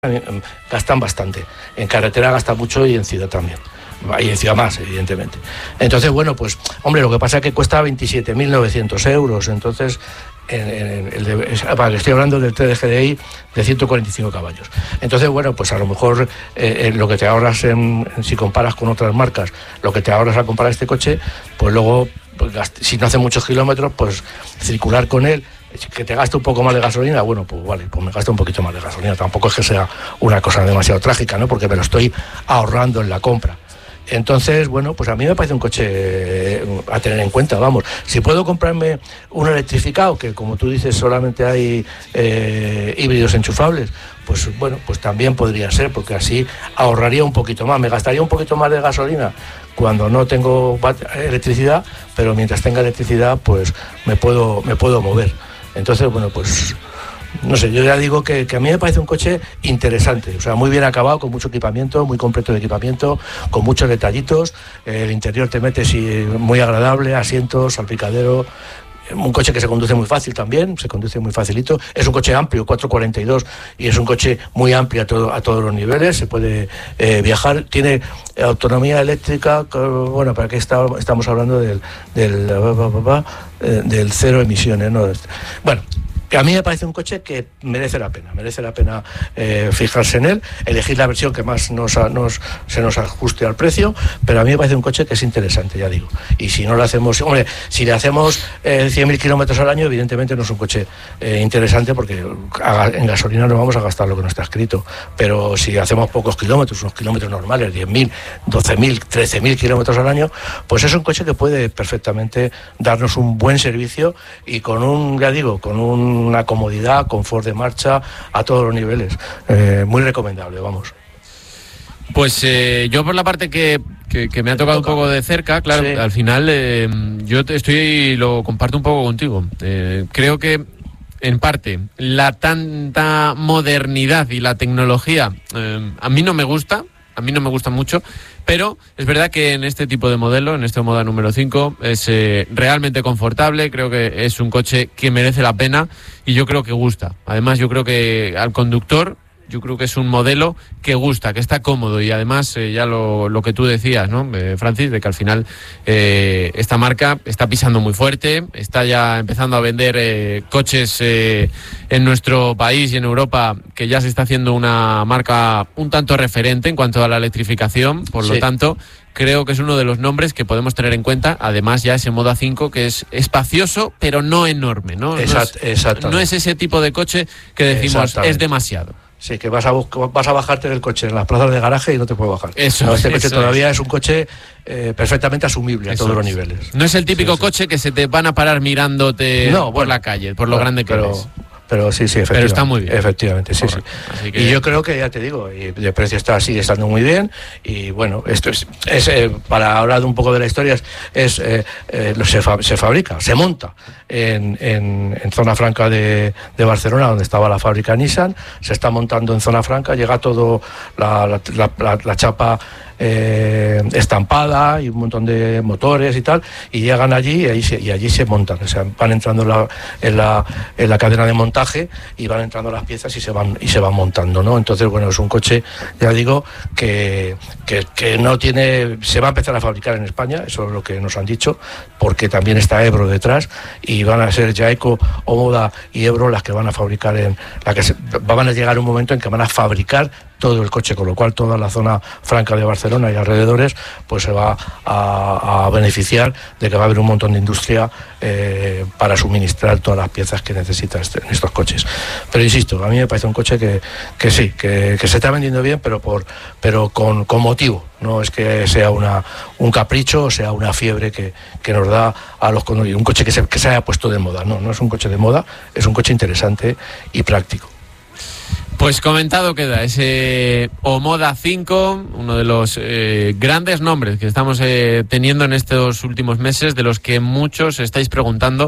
gastan bastante. En carretera gasta mucho y en ciudad también. Y en ciudad más, evidentemente. Entonces, bueno, pues, hombre, lo que pasa es que cuesta 27.900 euros. Entonces, estoy hablando del TDGDI de 145 caballos. Entonces, bueno, pues a lo mejor lo que te ahorras si comparas con otras marcas, lo que te ahorras al comprar este coche, pues luego, pues, si no hace muchos kilómetros, pues circular con él, que te gaste un poco más de gasolina, bueno, pues vale, pues me gasto un poquito más de gasolina. Tampoco es que sea una cosa demasiado trágica, ¿no? Porque me lo estoy ahorrando en la compra. Entonces, bueno, pues a mí me parece un coche a tener en cuenta, vamos. Si puedo comprarme un electrificado, que como tú dices solamente hay híbridos enchufables, pues bueno, pues también podría ser, porque así ahorraría un poquito más. Me gastaría un poquito más de gasolina cuando no tengo electricidad, pero mientras tenga electricidad, pues me puedo mover. Entonces, bueno, pues no sé, yo ya digo que a mí me parece un coche interesante, o sea, muy bien acabado, con mucho equipamiento, muy completo de equipamiento, con muchos detallitos. El interior te metes y muy agradable, asientos, salpicadero. Un coche que se conduce muy fácil también, se conduce muy facilito. Es un coche amplio, 442, y es un coche muy amplio a todos los niveles. Se puede viajar, tiene autonomía eléctrica. Bueno, para qué estamos hablando del cero emisiones, ¿no? Bueno, que a mí me parece un coche que merece la pena fijarse en él, elegir la versión que más se nos ajuste al precio, pero a mí me parece un coche que es interesante, ya digo. Y si no lo hacemos, hombre, si le hacemos 100.000 kilómetros al año, evidentemente no es un coche interesante, porque en gasolina no vamos a gastar lo que no está escrito, pero si hacemos pocos kilómetros, unos kilómetros normales, 10.000, 12.000, 13.000 kilómetros al año, pues es un coche que puede perfectamente darnos un buen servicio y con una comodidad, confort de marcha a todos los niveles. Muy recomendable, vamos. Pues yo por la parte que me ha tocado un poco de cerca, claro, sí. Al final yo lo comparto un poco contigo. Creo que en parte la tanta modernidad y la tecnología a mí no me gusta mucho, pero es verdad que en este tipo de modelo, en este Omoda número 5, es realmente confortable. Creo que es un coche que merece la pena y yo creo que gusta. Además, yo creo que al conductor, yo creo que es un modelo que gusta, que está cómodo, y además ya lo que tú decías, ¿no, Francis? De que al final esta marca está pisando muy fuerte, está ya empezando a vender coches en nuestro país y en Europa, que ya se está haciendo una marca un tanto referente en cuanto a la electrificación. Por lo tanto, creo que es uno de los nombres que podemos tener en cuenta. Además, ya ese Moda 5, que es espacioso, pero no enorme, ¿no? No es ese tipo de coche que decimos es demasiado. Sí, que vas a bajarte del coche en las plazas de garaje y no te puedes bajar. Este coche todavía es un coche perfectamente asumible a todos los niveles. No es el típico coche que se te van a parar mirándote por la calle, por lo grande que es. Pero sí, efectivamente. Pero está muy bien. Efectivamente, sí. Y yo creo que, ya te digo, y de precio sigue estando muy bien. Y bueno, esto es para hablar un poco de la historia, se fabrica, se monta en Zona Franca de Barcelona, donde estaba la fábrica Nissan. Se está montando en Zona Franca, llega todo la chapa estampada y un montón de motores y tal, y llegan allí y allí se montan, o sea, van entrando en la cadena de montaje y van entrando las piezas y se van montando, ¿no? Entonces, bueno, es un coche, ya digo, que no tiene, se va a empezar a fabricar en España, eso es lo que nos han dicho, porque también está Ebro detrás, y van a ser Jaeco, Omoda y Ebro las que van a fabricar van a llegar un momento en que van a fabricar todo el coche, con lo cual toda la zona franca de Barcelona y alrededores pues se va a beneficiar de que va a haber un montón de industria para suministrar todas las piezas que necesita en estos coches. Pero insisto, a mí me parece un coche que sí, que se está vendiendo bien, pero con motivo. No es que sea un capricho o sea una fiebre que nos da a los conductores, un coche que se haya puesto de moda. No es un coche de moda, es un coche interesante y práctico. Pues comentado queda ese Omoda 5, uno de los grandes nombres que estamos teniendo en estos últimos meses, de los que muchos estáis preguntando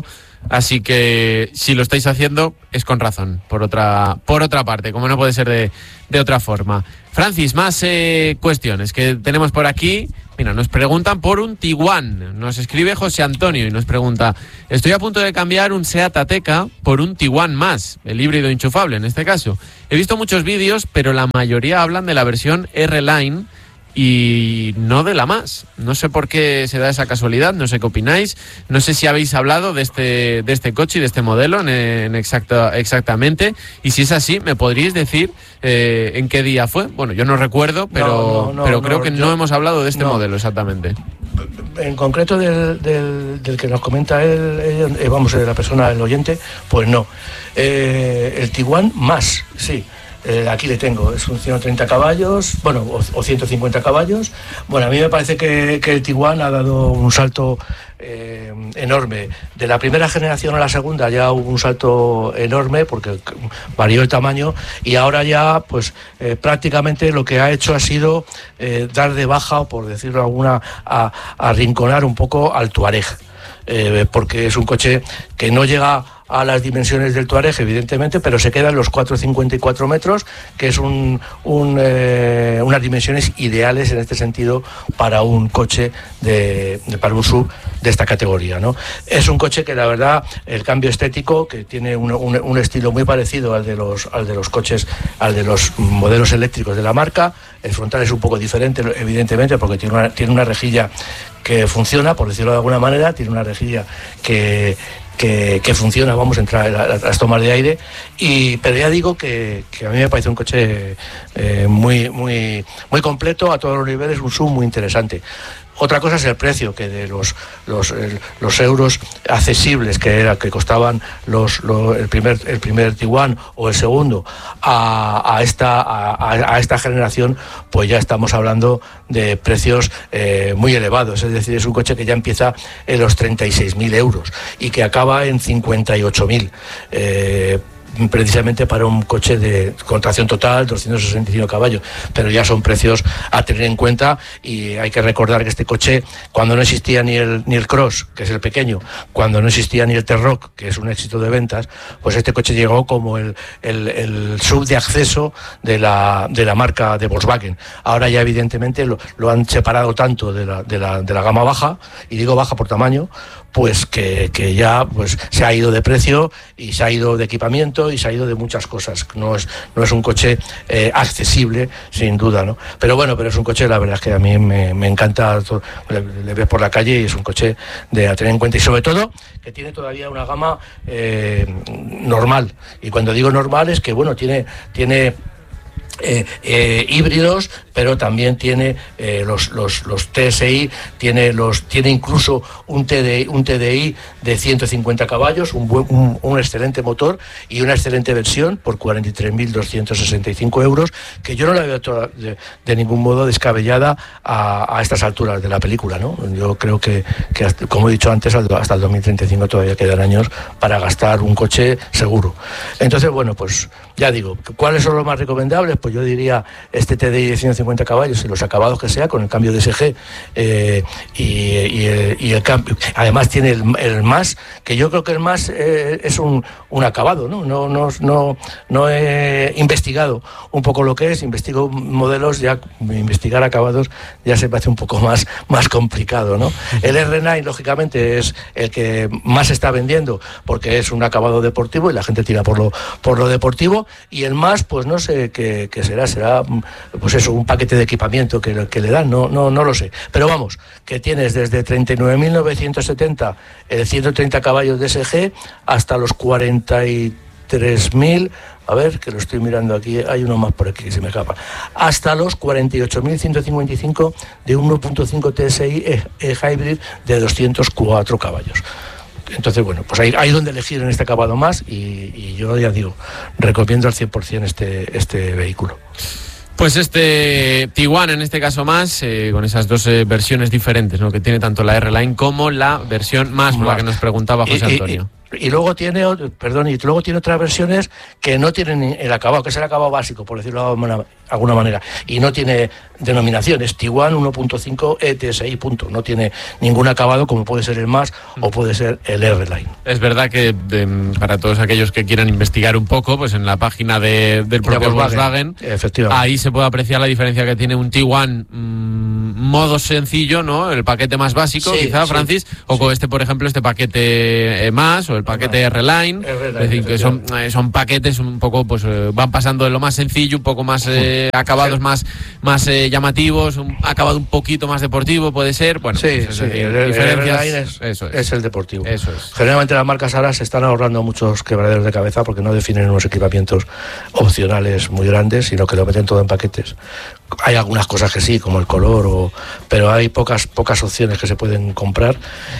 Así que si lo estáis haciendo es con razón, por otra parte, como no puede ser de otra forma. Francis, más cuestiones que tenemos por aquí. Mira, nos preguntan por un Tiguan. Nos escribe José Antonio y nos pregunta: estoy a punto de cambiar un Seat Ateca por un Tiguan más, el híbrido enchufable en este caso. He visto muchos vídeos, pero la mayoría hablan de la versión R-Line y no de la más. No sé por qué se da esa casualidad, no sé qué opináis, no sé si habéis hablado de este coche y de este modelo exactamente, y si es así, ¿me podríais decir en qué día fue? Bueno, yo no recuerdo, pero creo que no hemos hablado de este modelo exactamente. En concreto del que nos comenta él, vamos, la persona, el oyente, pues no. El Tiguan más, sí. Aquí le tengo, es un 130 caballos, bueno, o 150 caballos. Bueno, a mí me parece que el Tiguan ha dado un salto enorme. De la primera generación a la segunda ya hubo un salto enorme porque varió el tamaño, y ahora ya pues prácticamente lo que ha hecho ha sido dar de baja, o por decirlo alguna, a arrinconar un poco al Touareg. Porque es un coche que no llega a las dimensiones del Touareg, evidentemente, pero se queda en los 4,54 metros, que es unas dimensiones ideales en este sentido para un coche para un SUV de esta categoría, ¿no? Es un coche que la verdad, el cambio estético, que tiene un estilo muy parecido al de los coches, al de los modelos eléctricos de la marca. El frontal es un poco diferente, evidentemente, porque tiene una rejilla que funciona, por decirlo de alguna manera, tiene una rejilla que funciona, vamos a entrar a las tomas de aire, pero ya digo que a mí me parece un coche muy completo a todos los niveles, un SUV muy interesante. Otra cosa es el precio, que de los euros accesibles que costaban el primer Tiguan o el segundo a esta generación, pues ya estamos hablando de precios muy elevados. Es decir, es un coche que ya empieza en los 36.000 euros y que acaba en 58.000. Precisamente para un coche con tracción total, 265 caballos, pero ya son precios a tener en cuenta. Y hay que recordar que este coche, cuando no existía ni el Cross, que es el pequeño, cuando no existía ni el T-Roc, que es un éxito de ventas, pues este coche llegó como el SUV de acceso de la marca de Volkswagen. Ahora ya evidentemente lo han separado tanto de la gama baja, y digo baja por tamaño, pues que ya pues se ha ido de precio y se ha ido de equipamiento y se ha ido de muchas cosas. No es un coche accesible, sin duda, ¿no? Pero bueno, es un coche, la verdad es que a mí me encanta. Le ves por la calle y es un coche a tener en cuenta, y sobre todo que tiene todavía una gama normal. Y cuando digo normal es que, bueno, tiene híbridos, pero también tiene los TSI, tiene incluso un TDI de 150 caballos, un excelente motor y una excelente versión por 43.265 euros, que yo no la veo de ningún modo descabellada a estas alturas de la película, ¿no? Yo creo que como he dicho antes, hasta el 2035 todavía quedan años para gastar un coche seguro. Entonces, bueno, pues ya digo, ¿cuáles son los más recomendables? Pues yo diría este TDI de 150 caballos y los acabados que sea, con el cambio de SG y el cambio. Además tiene el más, que yo creo que el más es un acabado, ¿no? No he investigado un poco lo que es, investigo modelos, ya investigar acabados ya se me hace un poco más complicado, ¿no? El R9, lógicamente, es el que más se está vendiendo porque es un acabado deportivo y la gente tira por lo deportivo, y el más, pues no sé qué será pues eso, un paquete de equipamiento que le dan, no lo sé, pero vamos, que tienes desde 39.970 el 130 caballos de SG hasta los 43.000, a ver, que lo estoy mirando aquí, hay uno más por aquí que se me escapa, hasta los 48.155 de 1.5 TSI Hybrid de 204 caballos. Entonces, bueno, pues hay donde elegir en este acabado más, y yo ya digo, recomiendo al 100% este vehículo. Pues este Tiguan, en este caso más, con esas dos versiones diferentes, ¿no?, que tiene tanto la R-Line como la versión más, por la que nos preguntaba José Antonio. Y luego tiene otras versiones que no tienen el acabado, que es el acabado básico, por decirlo de alguna manera, y no tiene denominación, es Tiguan 1.5 ETSI, punto. No tiene ningún acabado como puede ser el más o puede ser el R-Line. Es verdad que para todos aquellos que quieran investigar un poco, pues en la página del propio Volkswagen, ahí se puede apreciar la diferencia que tiene un Tiguan modo sencillo, ¿no? El paquete más básico, quizá, Francis, o con por ejemplo, este paquete más o el paquete R-Line, es decir, que son paquetes un poco, pues van pasando de lo más sencillo, un poco más acabados más llamativos, un acabado un poquito más deportivo, puede ser. Bueno, pues, el R-Line es el deportivo. Eso es. Generalmente las marcas ahora se están ahorrando muchos quebraderos de cabeza porque no definen unos equipamientos opcionales muy grandes, sino que lo meten todo en paquetes. Hay algunas cosas que sí, como el color, pero hay pocas opciones que se pueden comprar,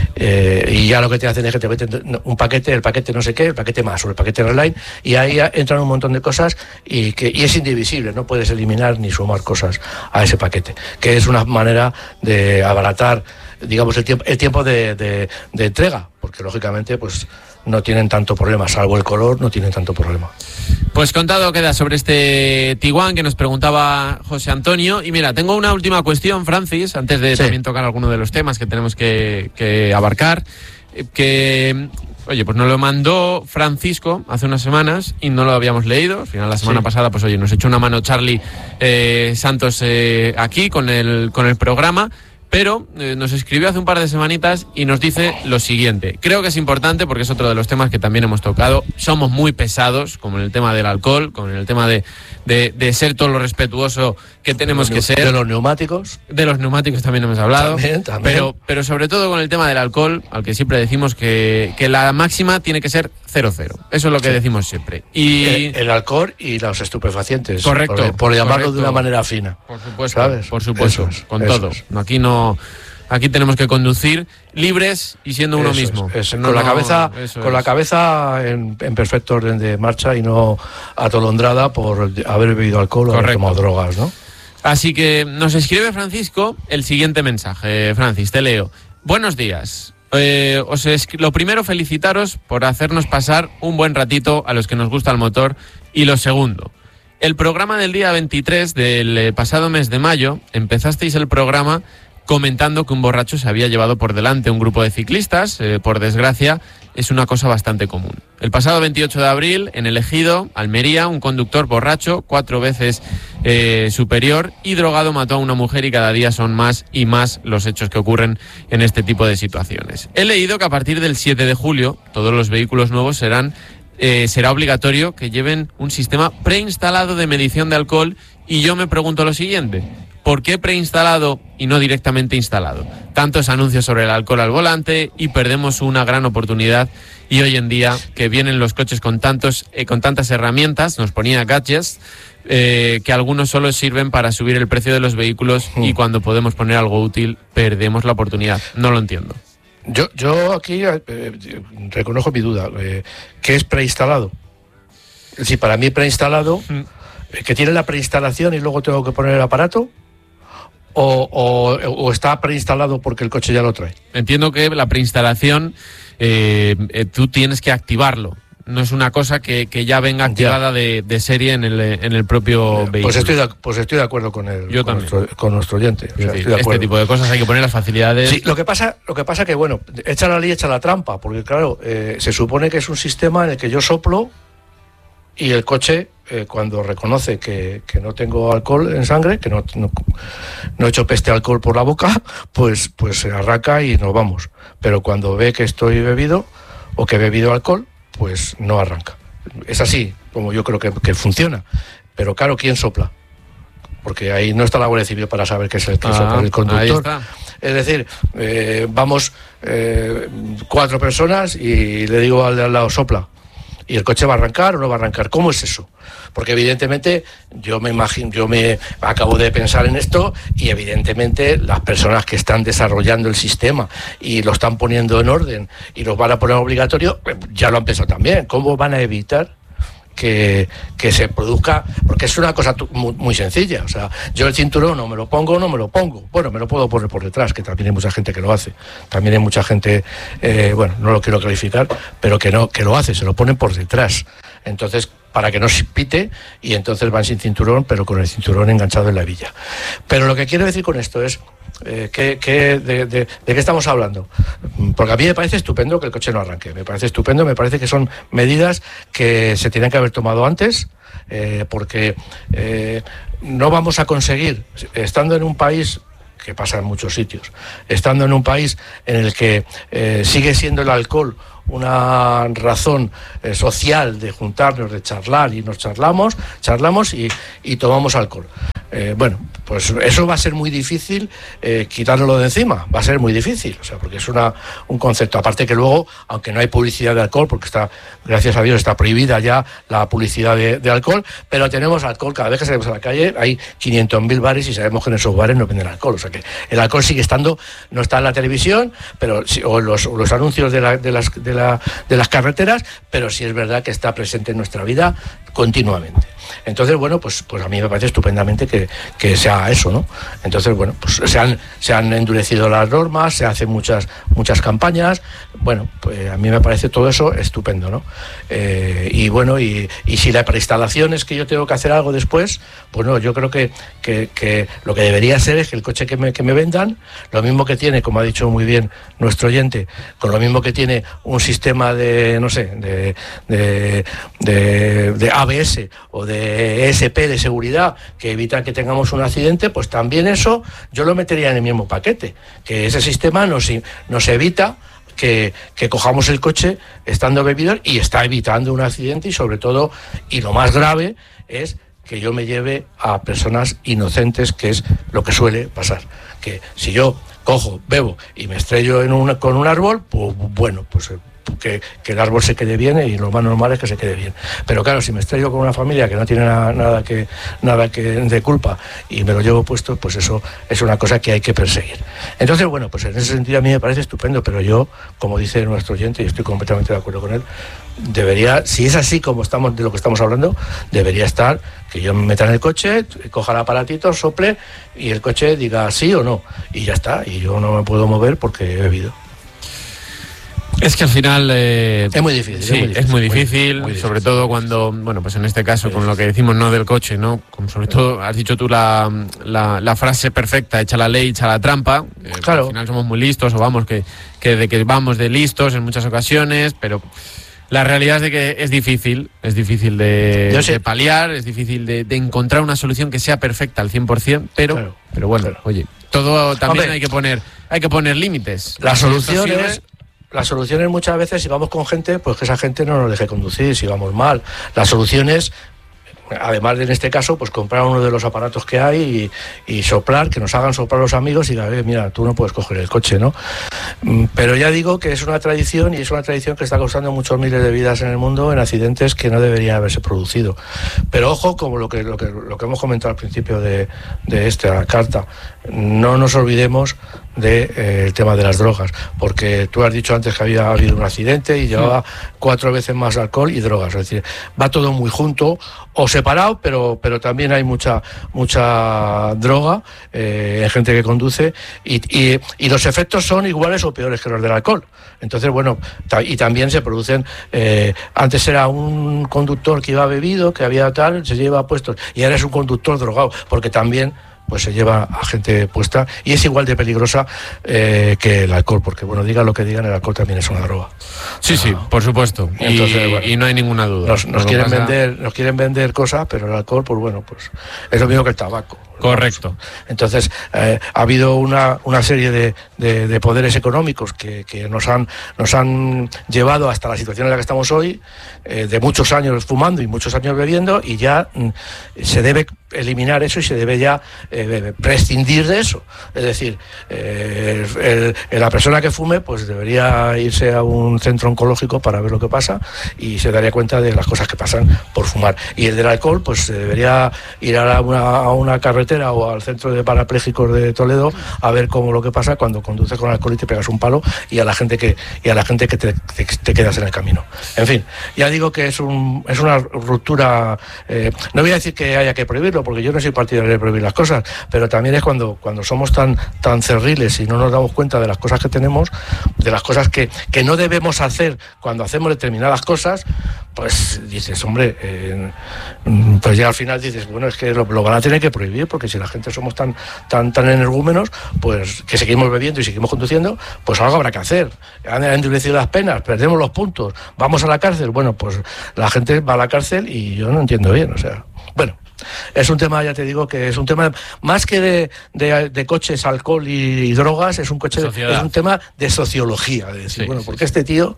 y ya lo que te hacen es que te meten un paquete, el paquete no sé qué, el paquete más o el paquete R-Line, y ahí entran un montón de cosas y es indivisible, no puedes eliminar ni sumar cosas a ese paquete, que es una manera de abaratar, digamos, el tiempo de entrega, porque lógicamente pues no tienen tanto problema, salvo el color, no tienen tanto problema. Pues contado queda sobre este Tiguan que nos preguntaba José Antonio. Y mira, tengo una última cuestión, Francis, antes de también tocar alguno de los temas que tenemos que abarcar, que... Oye, pues nos lo mandó Francisco hace unas semanas y no lo habíamos leído. Al final, la semana pasada, pues oye, nos echó una mano Charlie Santos aquí con el programa. Pero nos escribió hace un par de semanitas y nos dice lo siguiente. Creo que es importante porque es otro de los temas que también hemos tocado. Somos muy pesados, como en el tema del alcohol, como en el tema de ser todo lo respetuoso que tenemos que ser. De los neumáticos. De los neumáticos también hemos hablado. También. Pero sobre todo con el tema del alcohol, al que siempre decimos que la máxima tiene que ser 0,0. Eso es lo que decimos siempre. Y el alcohol y los estupefacientes. Correcto. Por llamarlo de una manera fina. Por supuesto. ¿Sabes? Por supuesto. Con todo. Aquí tenemos que conducir libres y siendo uno mismo. Con la cabeza en perfecto orden de marcha y no atolondrada por haber bebido alcohol o haber tomado drogas, ¿no? Así que nos escribe Francisco el siguiente mensaje. Francis, te leo. Buenos días. Lo primero, felicitaros por hacernos pasar un buen ratito a los que nos gusta el motor. Y lo segundo, el programa del día 23 del pasado mes de mayo, empezasteis el programa comentando que un borracho se había llevado por delante un grupo de ciclistas. Por desgracia, es una cosa bastante común. El pasado 28 de abril, en el Ejido, Almería, un conductor borracho, 4 veces superior y drogado, mató a una mujer, y cada día son más y más los hechos que ocurren en este tipo de situaciones. He leído que a partir del 7 de julio, todos los vehículos nuevos será obligatorio que lleven un sistema preinstalado de medición de alcohol, y yo me pregunto lo siguiente. ¿Por qué preinstalado y no directamente instalado? Tantos anuncios sobre el alcohol al volante y perdemos una gran oportunidad. Y hoy en día, que vienen los coches con tantas herramientas, nos ponía gadgets, que algunos solo sirven para subir el precio de los vehículos, y cuando podemos poner algo útil, perdemos la oportunidad. No lo entiendo. Yo aquí reconozco mi duda. ¿Qué es preinstalado? Es decir, para mí preinstalado, que tiene la preinstalación y luego tengo que poner el aparato. O está preinstalado porque el coche ya lo trae. Entiendo que la preinstalación tú tienes que activarlo. No es una cosa que ya venga activada de serie en el propio vehículo. Pues estoy de acuerdo con nuestro oyente. O sea, este tipo de cosas hay que poner las facilidades. Sí, lo que pasa que, bueno, echa la ley, echa la trampa, porque claro, se supone que es un sistema en el que yo soplo y el coche, cuando reconoce que no tengo alcohol en sangre, que no he hecho peste de alcohol por la boca, pues se arranca y nos vamos. Pero cuando ve que estoy bebido o que he bebido alcohol, pues no arranca. Es así como yo creo que funciona. Pero claro, ¿quién sopla? Porque ahí no está la Guardia Civil para saber qué es el que sopla, el conductor. Ahí está. Es decir, vamos 4 personas y le digo al de al lado, sopla. ¿Y el coche va a arrancar o no va a arrancar? ¿Cómo es eso? Porque evidentemente yo me acabo de pensar en esto, y evidentemente las personas que están desarrollando el sistema y lo están poniendo en orden y los van a poner obligatorio, ya lo han pensado también. ¿Cómo van a evitar que se produzca, porque es una cosa muy sencilla. O sea, yo el cinturón no me lo pongo. Bueno, me lo puedo poner por detrás, que también hay mucha gente que lo hace. También hay mucha gente, bueno, no lo quiero calificar, pero que lo hace, se lo ponen por detrás. Entonces, para que no se pite, y entonces van sin cinturón, pero con el cinturón enganchado en la hebilla. Pero lo que quiero decir con esto es, ¿de qué estamos hablando? Porque a mí me parece estupendo que el coche no arranque, me parece estupendo, me parece que son medidas que se tenían que haber tomado antes, porque no vamos a conseguir, estando en un país que pasa en muchos sitios, estando en un país en el que sigue siendo el alcohol una razón social de juntarnos, de charlar, y nos charlamos y tomamos alcohol. Bueno, pues eso va a ser muy difícil quitárnoslo de encima, va a ser muy difícil, o sea, porque es un concepto. Aparte que luego, aunque no hay publicidad de alcohol, porque está, gracias a Dios, está prohibida ya la publicidad de alcohol, pero tenemos alcohol, cada vez que salimos a la calle hay 500.000 bares y sabemos que en esos bares no venden alcohol, o sea que el alcohol sigue estando, no está en la televisión, pero o los anuncios de las carreteras, pero sí es verdad que está presente en nuestra vida continuamente. Entonces, bueno, pues a mí me parece estupendamente que se haga eso, ¿no? Entonces, bueno, pues se han endurecido las normas, se hacen muchas campañas, bueno, pues a mí me parece todo eso estupendo, ¿no? Y bueno, y si la preinstalación es que yo tengo que hacer algo después, pues no, yo creo que lo que debería ser es que el coche que me vendan, lo mismo que tiene, como ha dicho muy bien nuestro oyente, con lo mismo que tiene un sistema de, no sé, de ABS o de ESP de seguridad que evita que tengamos un accidente, pues también eso yo lo metería en el mismo paquete, que ese sistema nos evita que cojamos el coche estando bebidos, y está evitando un accidente, y sobre todo, y lo más grave es que yo me lleve a personas inocentes, que es lo que suele pasar, que si yo cojo, bebo y me estrello con un árbol, pues bueno, pues que el árbol se quede bien, y lo más normal es que se quede bien. Pero claro, si me estrello con una familia que no tiene nada que de culpa y me lo llevo puesto, pues eso es una cosa que hay que perseguir. Entonces, bueno, pues en ese sentido a mí me parece estupendo, pero yo, como dice nuestro oyente, y estoy completamente de acuerdo con él, debería, si es así como estamos, de lo que estamos hablando, debería estar que yo me meta en el coche, coja el aparatito, sople y el coche diga sí o no, y ya está, y yo no me puedo mover porque he bebido. Es que al final es muy difícil. Sí, es muy difícil, sobre todo cuando, bueno, pues en este caso, con lo que decimos, no del coche, ¿no? Como sobre todo, has dicho tú la frase perfecta, echa la ley, echa la trampa. Claro. Al final somos muy listos, o vamos, que vamos de listos en muchas ocasiones, pero la realidad es de que es difícil de paliar, es difícil de encontrar una solución que sea perfecta al 100%, pero bueno, claro. Oye, todo también hay que poner límites. La solución es muchas veces, si vamos con gente, pues que esa gente no nos deje conducir, si vamos mal. La solución es, además de en este caso, pues comprar uno de los aparatos que hay y soplar, que nos hagan soplar los amigos y digan, mira, tú no puedes coger el coche, ¿no? Pero ya digo que es una tradición, y es una tradición que está costando muchos miles de vidas en el mundo en accidentes que no deberían haberse producido. Pero ojo, como lo que hemos comentado al principio de esta carta, no nos olvidemos del tema de las drogas, porque tú has dicho antes que había habido un accidente y llevaba 4 veces más alcohol y drogas, es decir, va todo muy junto o separado, pero también hay mucha droga en gente que conduce, y los efectos son iguales o peores que los del alcohol. Entonces, bueno, y también se producen, antes era un conductor que iba bebido, que había tal, se lleva puestos, y ahora es un conductor drogado, porque también pues se lleva a gente puesta, y es igual de peligrosa que el alcohol, porque bueno, digan lo que digan, el alcohol también es una droga. Sí, sí, por supuesto. Entonces, bueno, y no hay ninguna duda. Nos quieren vender cosas, pero el alcohol, pues bueno, pues es lo mismo que el tabaco. Correcto. Entonces, ha habido una serie de poderes económicos que nos han llevado hasta la situación en la que estamos hoy, de muchos años fumando y muchos años bebiendo, y ya se debe eliminar eso y se debe ya prescindir de eso. Es decir, la persona que fume pues debería irse a un centro oncológico para ver lo que pasa, y se daría cuenta de las cosas que pasan por fumar. Y el del alcohol pues se debería ir a una carretera carretera o al centro de parapléjicos de Toledo a ver cómo lo que pasa cuando conduces con alcohol y te pegas un palo y a la gente que te quedas en el camino. En fin, ya digo que es una ruptura. No voy a decir que haya que prohibirlo, porque yo no soy partidario de prohibir las cosas, pero también es cuando somos tan cerriles y no nos damos cuenta de las cosas que tenemos, de las cosas que no debemos hacer cuando hacemos determinadas cosas, pues dices, hombre, pues ya al final dices, bueno, es que lo van a tener que prohibir, porque si la gente somos tan energúmenos, pues que seguimos bebiendo y seguimos conduciendo, pues algo habrá que hacer. Han endurecido las penas, perdemos los puntos, vamos a la cárcel. Bueno, pues la gente va a la cárcel y yo no entiendo bien, o sea, bueno. Es un tema, ya te digo, que es un tema más que de coches, alcohol y drogas, es un tema de sociología, de decir, bueno, porque este tío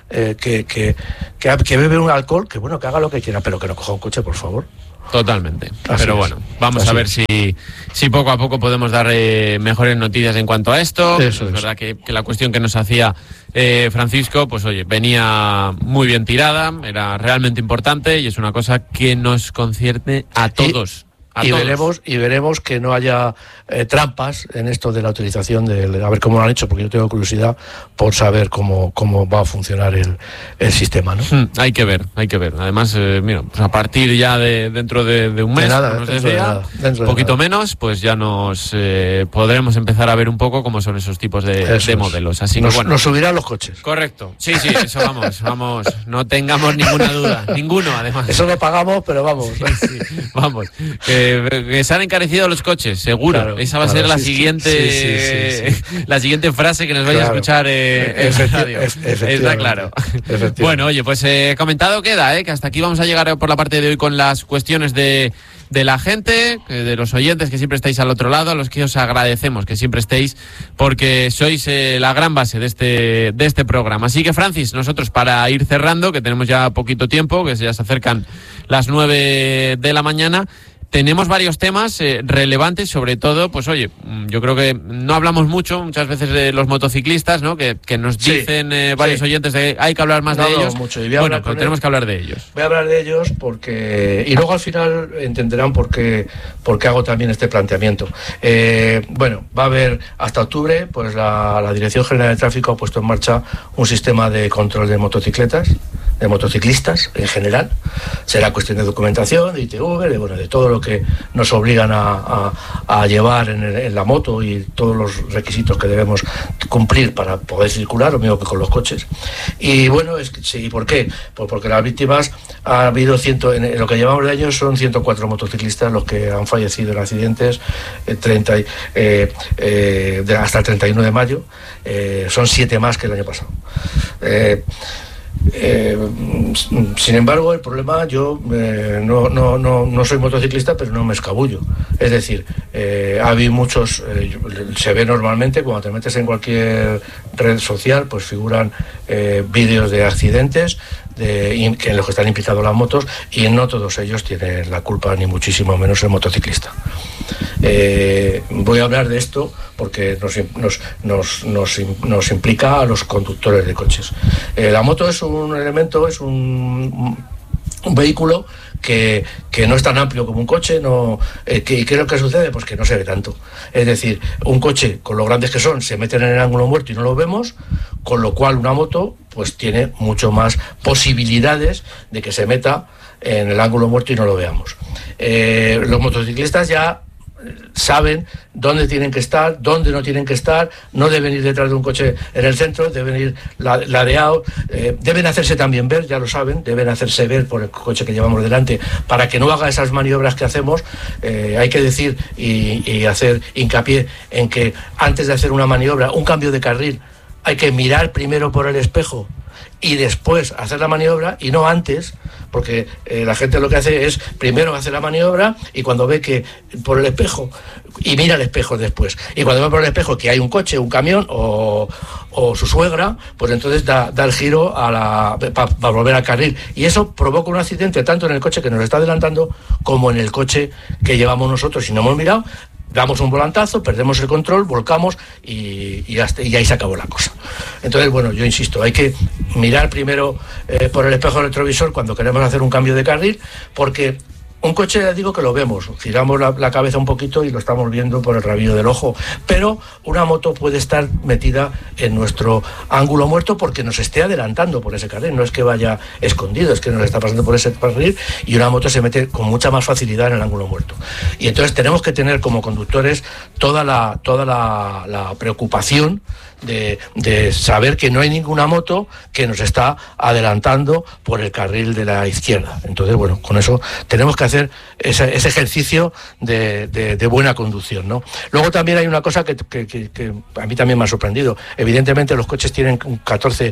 que bebe un alcohol, que bueno, que haga lo que quiera, pero que no coja un coche, por favor. Totalmente. Así pero bueno, vamos a ver si poco a poco podemos dar mejores noticias en cuanto a esto. Es verdad que la cuestión que nos hacía Francisco, pues oye, venía muy bien tirada, era realmente importante y es una cosa que nos concierne a todos. Y veremos que no haya trampas en esto de la utilización a ver cómo lo han hecho, porque yo tengo curiosidad por saber cómo va a funcionar el sistema, ¿no? Hay que ver. Además, mira, pues a partir ya de dentro de un mes, un poquito menos, pues ya nos podremos empezar a ver un poco cómo son esos tipos de modelos. Así que bueno, nos subirán los coches. Correcto. Sí, eso vamos, no tengamos ninguna duda, ninguno además. Eso lo pagamos, pero vamos. Sí, vamos. Que se han encarecido los coches, seguro. Claro, esa va a ser la siguiente la siguiente frase que nos vaya a escuchar en radio. Está claro. Bueno, oye, pues comentado queda, que hasta aquí vamos a llegar por la parte de hoy con las cuestiones de la gente, de los oyentes que siempre estáis al otro lado, a los que os agradecemos que siempre estéis, porque sois la gran base de este programa. Así que, Francis, nosotros para ir cerrando, que tenemos ya poquito tiempo, que ya se acercan las 9 de la mañana, tenemos varios temas relevantes, sobre todo, pues oye, yo creo que no hablamos muchas veces de los motociclistas, ¿no? Que nos dicen varios oyentes de hay que hablar más de ellos. Bueno, pero tenemos que hablar de ellos. Voy a hablar de ellos y luego al final entenderán por qué hago también este planteamiento. Bueno, va a haber hasta octubre, pues la Dirección General de Tráfico ha puesto en marcha un sistema de control de motocicletas, de motociclistas en general. Será cuestión de documentación, de ITV, de todo lo que nos obligan a llevar en la moto y todos los requisitos que debemos cumplir para poder circular, lo mismo que con los coches. Y bueno, ¿y por qué? Pues porque las víctimas ha habido en lo que llevamos de años son 104 motociclistas los que han fallecido en accidentes, hasta el 31 de mayo, son 7 más que el año pasado. Sin embargo, el problema, yo no soy motociclista, pero no me escabullo. Es decir, ha habido muchos, se ve normalmente cuando te metes en cualquier red social, pues figuran vídeos de accidentes en los que están implicados las motos, y no todos ellos tienen la culpa, ni muchísimo menos el motociclista. Voy a hablar de esto porque nos implica a los conductores de coches. La moto es un elemento, es un vehículo que no es tan amplio como un coche. ¿Qué es lo que sucede? Pues que no se ve tanto. Es decir, un coche, con lo grandes que son, se meten en el ángulo muerto y no lo vemos, con lo cual una moto pues tiene mucho más posibilidades de que se meta en el ángulo muerto y no lo veamos. Los motociclistas ya saben dónde tienen que estar, dónde no tienen que estar, no deben ir detrás de un coche en el centro, deben ir ladeados, deben hacerse también ver, ya lo saben, deben hacerse ver por el coche que llevamos delante para que no haga esas maniobras que hacemos. Hay que decir y hacer hincapié en que antes de hacer una maniobra, un cambio de carril, hay que mirar primero por el espejo y después hacer la maniobra, y no antes, porque la gente lo que hace es primero hacer la maniobra y cuando ve que por el espejo, y mira el espejo después, y cuando ve por el espejo que hay un coche, un camión o su suegra, pues entonces da el giro para volver al carril, y eso provoca un accidente tanto en el coche que nos está adelantando como en el coche que llevamos nosotros. Si no hemos mirado, damos un volantazo, perdemos el control, volcamos y ahí se acabó la cosa. Entonces, bueno, yo insisto, hay que mirar primero por el espejo retrovisor cuando queremos hacer un cambio de carril, porque Un coche, ya digo que lo vemos, giramos la cabeza un poquito y lo estamos viendo por el rabillo del ojo, pero una moto puede estar metida en nuestro ángulo muerto porque nos esté adelantando por ese carril, no es que vaya escondido, es que nos está pasando por ese carril y una moto se mete con mucha más facilidad en el ángulo muerto. Y entonces tenemos que tener como conductores toda la preocupación de saber que no hay ninguna moto que nos está adelantando por el carril de la izquierda. Entonces, bueno, con eso tenemos que hacer ese ejercicio de buena conducción, ¿no? Luego también hay una cosa que a mí también me ha sorprendido. Evidentemente los coches tienen 14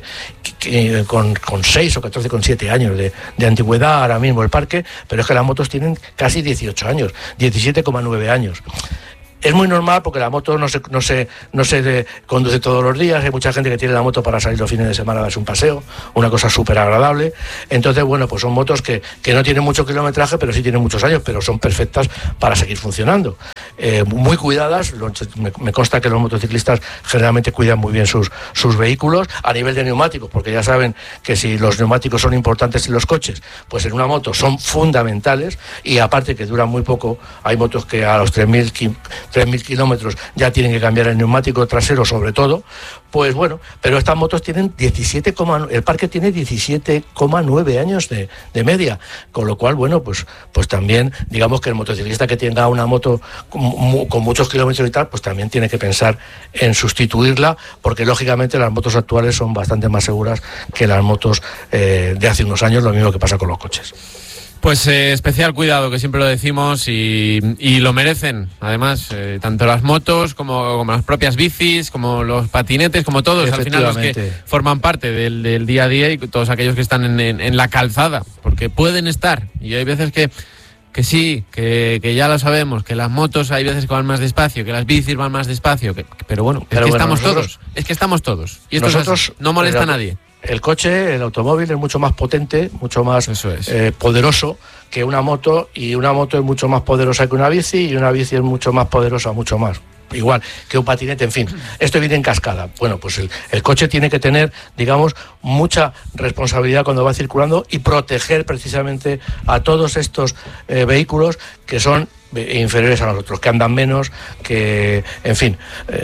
con 6 o 14 con 7 años de antigüedad ahora mismo el parque, pero es que las motos tienen casi 18 años, 17,9 años. Es muy normal porque la moto no se conduce todos los días. Hay mucha gente que tiene la moto para salir los fines de semana a darse un paseo, una cosa súper agradable. Entonces, bueno, pues son motos que no tienen mucho kilometraje, pero sí tienen muchos años, pero son perfectas para seguir funcionando. Muy cuidadas, me consta que los motociclistas generalmente cuidan muy bien sus vehículos a nivel de neumáticos, porque ya saben que si los neumáticos son importantes en los coches, pues en una moto son fundamentales, y aparte que duran muy poco. Hay motos que a los 3.000 kilómetros ya tienen que cambiar el neumático trasero sobre todo. Pues bueno, pero estas motos tienen el parque tiene 17,9 años de media, con lo cual, bueno, pues también digamos que el motociclista que tenga una moto con muchos kilómetros y tal, pues también tiene que pensar en sustituirla, porque lógicamente las motos actuales son bastante más seguras que las motos de hace unos años, lo mismo que pasa con los coches. Pues especial cuidado, que siempre lo decimos, y lo merecen, además, tanto las motos como las propias bicis, como los patinetes, como todos, al final los que forman parte del día a día, y todos aquellos que están en la calzada, porque pueden estar, y hay veces que sí, que ya lo sabemos, que las motos hay veces que van más despacio, que las bicis van más despacio, pero bueno, estamos todos, y esto nosotros, no molesta a nadie. El coche, el automóvil es mucho más potente, mucho más poderoso que una moto, y una moto es mucho más poderosa que una bici, y una bici es mucho más poderosa, mucho más, igual que un patinete, en fin. Esto viene en cascada. Bueno, pues el coche tiene que tener, digamos, mucha responsabilidad cuando va circulando y proteger precisamente a todos estos vehículos que son inferiores a nosotros, que andan menos, que, en fin...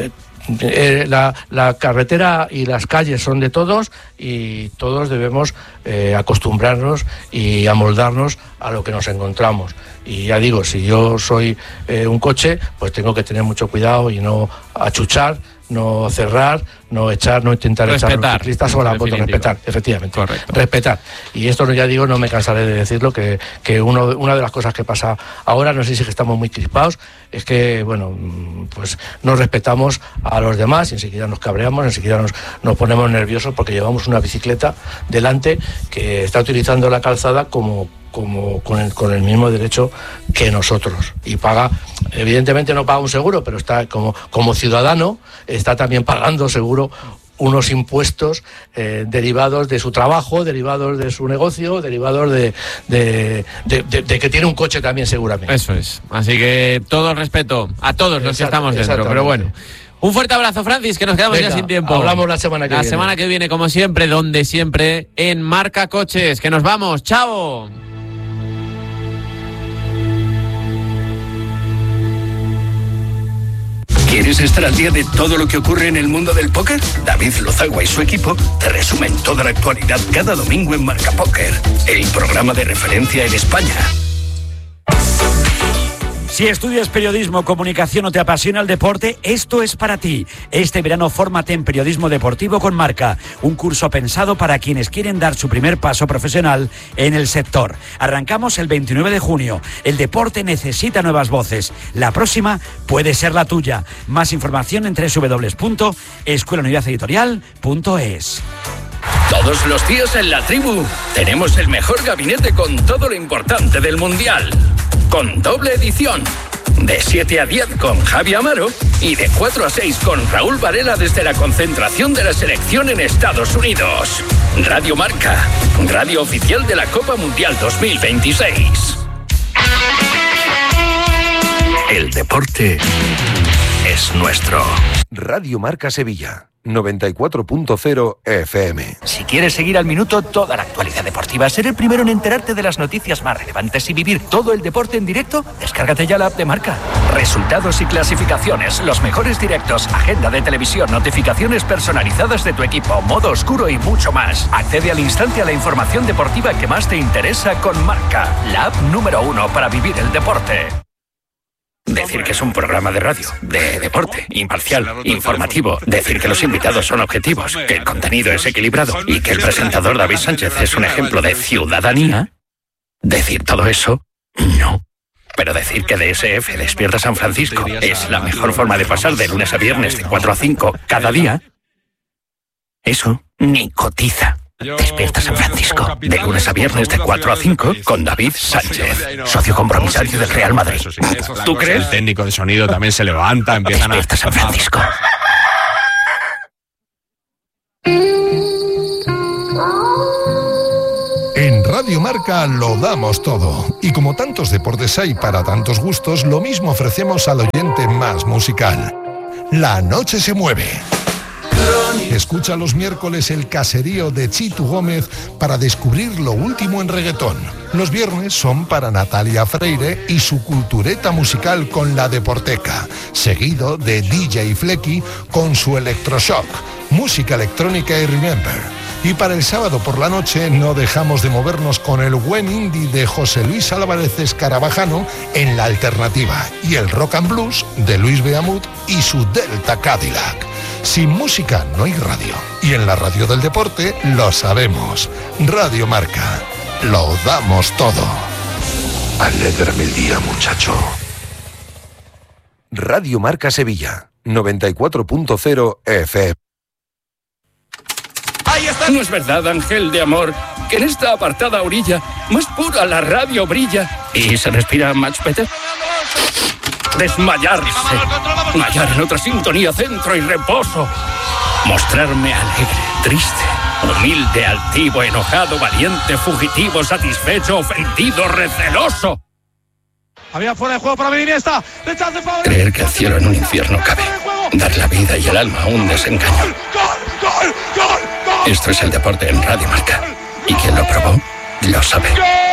La carretera y las calles son de todos, y todos debemos acostumbrarnos y amoldarnos a lo que nos encontramos. Y ya digo, si yo soy un coche, pues tengo que tener mucho cuidado y no achuchar, no cerrar, no intentar echar a los ciclistas o la moto. Respetar, efectivamente. Correcto. Respetar. Y esto, ya digo, no me cansaré de decirlo, que una de las cosas que pasa ahora, no sé si es que estamos muy crispados, es que, bueno, pues no respetamos a los demás, y enseguida nos cabreamos, enseguida nos ponemos nerviosos porque llevamos una bicicleta delante que está utilizando la calzada con el mismo derecho que nosotros, y paga, evidentemente no paga un seguro, pero está como ciudadano, está también pagando seguro unos impuestos derivados de su trabajo, derivados de su negocio, derivados de que tiene un coche también, seguramente. Eso es, así que todo el respeto a todos los que estamos dentro, pero bueno. Un fuerte abrazo, Francis, que nos quedamos ya sin tiempo. Hablamos la semana que viene. La semana que viene, como siempre, donde siempre, en Marca Coches. Que nos vamos, ¡chao! ¿Quieres estar al día de todo lo que ocurre en el mundo del póker? David Lozagua y su equipo te resumen toda la actualidad cada domingo en Marca Póker, el programa de referencia en España. Si estudias periodismo, comunicación o te apasiona el deporte, esto es para ti. Este verano fórmate en Periodismo Deportivo con Marca, un curso pensado para quienes quieren dar su primer paso profesional en el sector. Arrancamos el 29 de junio. El deporte necesita nuevas voces. La próxima puede ser la tuya. Más información en www.escuelaunidadeditorial.es. Todos los días en La Tribu tenemos el mejor gabinete con todo lo importante del Mundial. Con doble edición. De 7 a 10 con Javi Amaro y de 4 a 6 con Raúl Varela desde la concentración de la selección en Estados Unidos. Radio Marca, radio oficial de la Copa Mundial 2026. El deporte es nuestro. Radio Marca Sevilla. 94.0 FM. Si quieres seguir al minuto toda la actualidad deportiva, ser el primero en enterarte de las noticias más relevantes y vivir todo el deporte en directo, descárgate ya la app de Marca. Resultados y clasificaciones, los mejores directos, agenda de televisión, notificaciones personalizadas de tu equipo, modo oscuro y mucho más. Accede al instante a la información deportiva que más te interesa con Marca, la app número 1 para vivir el deporte. Decir que es un programa de radio, de deporte, imparcial, informativo. Decir que los invitados son objetivos, que el contenido es equilibrado y que el presentador David Sánchez es un ejemplo de ciudadanía. Decir todo eso, no. Pero decir que DSF Despierta San Francisco es la mejor forma de pasar de lunes a viernes de 4 a 5 cada día, eso ni cotiza. Despierta San Francisco, de lunes a viernes de 4 a 5 con David Sánchez, socio compromisario del Real Madrid. ¿Tú crees? El técnico de sonido también se levanta, empiezan a... Despierta San Francisco. En Radio Marca lo damos todo. Y como tantos deportes hay para tantos gustos, lo mismo ofrecemos al oyente más musical. La noche se mueve. Escucha los miércoles el caserío de Chitu Gómez para descubrir lo último en reggaetón. Los viernes son para Natalia Freire y su cultureta musical con La Deporteca, seguido de DJ Flecky con su electroshock, música electrónica y remember. Y para el sábado por la noche no dejamos de movernos con el buen indie de José Luis Álvarez Escarabajano en La Alternativa y el rock and blues de Luis Beamut y su Delta Cadillac. Sin música no hay radio. Y en la radio del deporte lo sabemos. Radio Marca. Lo damos todo. Alégrame el día, muchacho. Radio Marca Sevilla, 94.0 FM. Ahí está. ¿No es verdad, ángel de amor, que en esta apartada orilla más pura la radio brilla y se respira much better? Desmayarse, hallar en otra sintonía centro y reposo, mostrarme alegre, triste, humilde, altivo, enojado, valiente, fugitivo, satisfecho, ofendido, receloso. Había fuera de juego para Iniesta. Creer que el cielo en un infierno cabe, dar la vida y el alma a un desengaño. Esto es el deporte en Radio Marca, y quien lo probó lo sabe.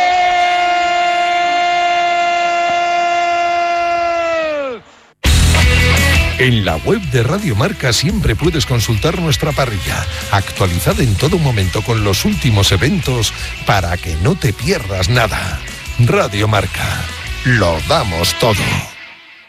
En la web de Radio Marca siempre puedes consultar nuestra parrilla, actualizada en todo momento con los últimos eventos para que no te pierdas nada. Radio Marca, lo damos todo.